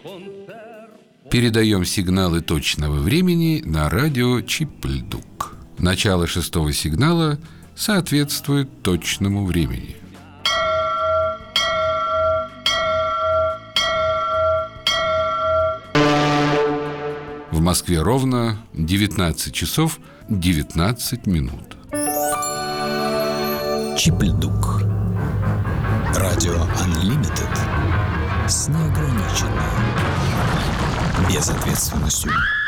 Передаем сигналы точного времени на радио Чип-Льдук. Начало 6-го сигнала соответствует точному времени. В Москве ровно 19 часов 19 минут. Чип-Льдук. Радио Unlimited с неограниченной безответственностью.